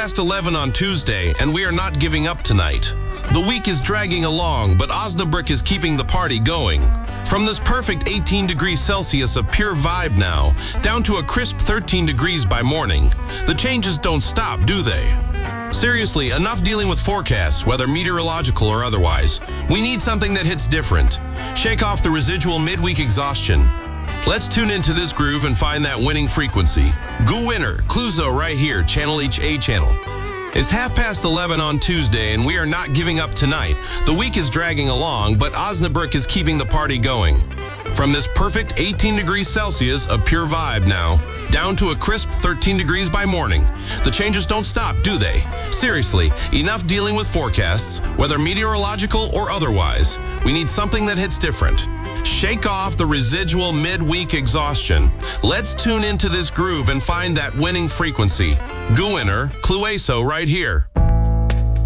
past 11 on Tuesday, and we are not giving up tonight. The week is dragging along, but Osnabrück is keeping the party going. From this perfect 18 degrees Celsius of pure vibe now, down to a crisp 13 degrees by morning. The changes don't stop, do they? Seriously, enough dealing with forecasts, whether meteorological or otherwise. We need something that hits different. Shake off the residual midweek exhaustion. Let's tune into this groove and find that winning frequency. Gewinner, Cluzo right here, Channel HA channel. It's 11:30 on Tuesday, and we are not giving up tonight. The week is dragging along, but Osnabrück is keeping the party going. From this perfect 18 degrees Celsius of pure vibe now, down to a crisp 13 degrees by morning. The changes don't stop, do they? Seriously, enough dealing with forecasts, whether meteorological or otherwise. We need something that hits different. Shake off the residual midweek exhaustion. Let's tune into this groove and find that winning frequency. Gewinner, Clueso right here.